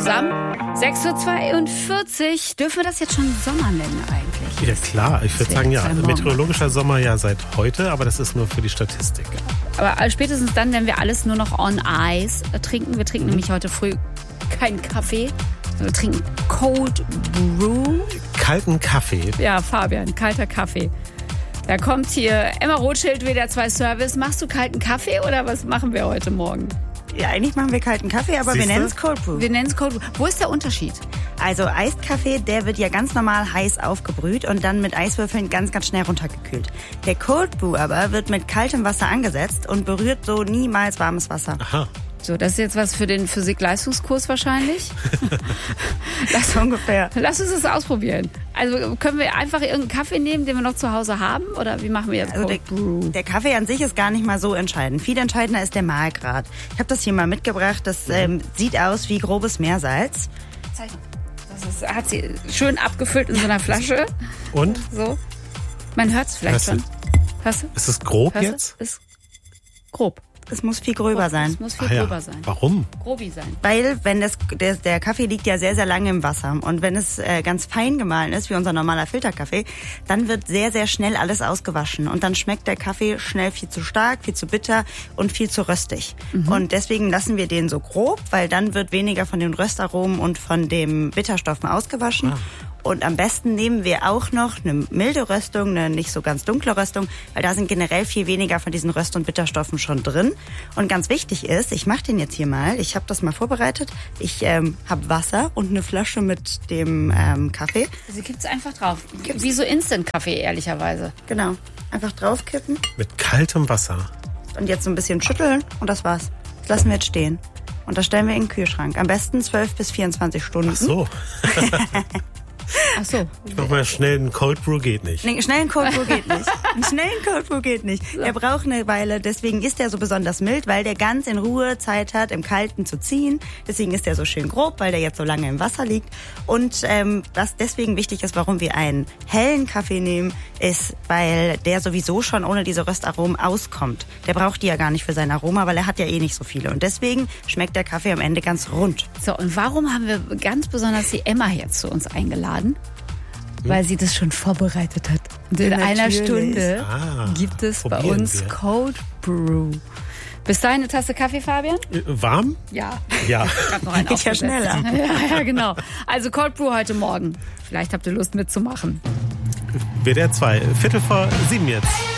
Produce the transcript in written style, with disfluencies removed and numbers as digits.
zusammen. 6:42 Uhr. Dürfen wir das jetzt schon Sommer nennen eigentlich? Ja klar, ich würde sagen ja. Meteorologischer Sommer ja seit heute, aber das ist nur für die Statistik. Aber spätestens dann, wenn wir alles nur noch on ice trinken. Wir trinken nämlich heute früh keinen Kaffee. Wir trinken Cold Brew. Kalten Kaffee. Ja, Fabian, kalter Kaffee. Da kommt hier Emma Rothschild, WDR 2 Service. Machst du kalten Kaffee oder was machen wir heute Morgen? Ja, eigentlich machen wir kalten Kaffee, aber wir nennen es Cold Brew. Wir nennen es Cold Brew. Wo ist der Unterschied? Also Eiskaffee, der wird ja ganz normal heiß aufgebrüht und dann mit Eiswürfeln ganz, ganz schnell runtergekühlt. Der Cold Brew aber wird mit kaltem Wasser angesetzt und berührt so niemals warmes Wasser. Aha. So, das ist jetzt was für den Physik-Leistungskurs wahrscheinlich. Ungefähr. Lass uns das ausprobieren. Also können wir einfach irgendeinen Kaffee nehmen, den wir noch zu Hause haben? Oder wie machen wir jetzt Cold Brew? Der Kaffee an sich ist gar nicht mal so entscheidend. Viel entscheidender ist der Mahlgrad. Ich habe das hier mal mitgebracht. Das sieht aus wie grobes Meersalz. Zeig mal. Das hat sie schön abgefüllt in so einer Flasche. Und? So. Man hört es vielleicht schon. Hörst du? Ist es grob jetzt? Ist grob. Es muss viel gröber sein. Es muss viel gröber sein. Warum? Grobi sein. Weil der Kaffee liegt ja sehr, sehr lange im Wasser. Und wenn es ganz fein gemahlen ist, wie unser normaler Filterkaffee, dann wird sehr, sehr schnell alles ausgewaschen. Und dann schmeckt der Kaffee schnell viel zu stark, viel zu bitter und viel zu röstig. Und deswegen lassen wir den so grob, weil dann wird weniger von den Röstaromen und von den Bitterstoffen ausgewaschen. Und am besten nehmen wir auch noch eine milde Röstung, eine nicht so ganz dunkle Röstung, weil da sind generell viel weniger von diesen Röst- und Bitterstoffen schon drin. Und ganz wichtig ist, ich mache den jetzt hier mal, ich habe das mal vorbereitet, ich habe Wasser und eine Flasche mit dem Kaffee. Sie gibt's einfach drauf. Wie so Instant-Kaffee, ehrlicherweise. Genau, einfach draufkippen. Mit kaltem Wasser. Und jetzt so ein bisschen schütteln und das war's. Das lassen wir jetzt stehen. Und das stellen wir in den Kühlschrank. Am besten 12 bis 24 Stunden. Ach so. Ach so. Ich mach mal schnell einen Cold Brew, geht nicht. Nee, schnell ein Cold Brew geht nicht. Ein schnellen Cold Brew geht nicht. Der braucht eine Weile, deswegen ist der so besonders mild, weil der ganz in Ruhe Zeit hat, im Kalten zu ziehen. Deswegen ist der so schön grob, weil der jetzt so lange im Wasser liegt. Und was deswegen wichtig ist, warum wir einen hellen Kaffee nehmen, ist, weil der sowieso schon ohne diese Röstaromen auskommt. Der braucht die ja gar nicht für sein Aroma, weil er hat ja eh nicht so viele. Und deswegen schmeckt der Kaffee am Ende ganz rund. So, und warum haben wir ganz besonders die Emma jetzt zu uns eingeladen? Weil sie das schon vorbereitet hat. Und in einer Stunde gibt es bei uns Cold Brew. Bis dahin eine Tasse Kaffee, Fabian? Warm? Ja. Ja. Geht ja schneller. Ja, genau. Also Cold Brew heute Morgen. Vielleicht habt ihr Lust mitzumachen. WDR 2, 6:45 jetzt.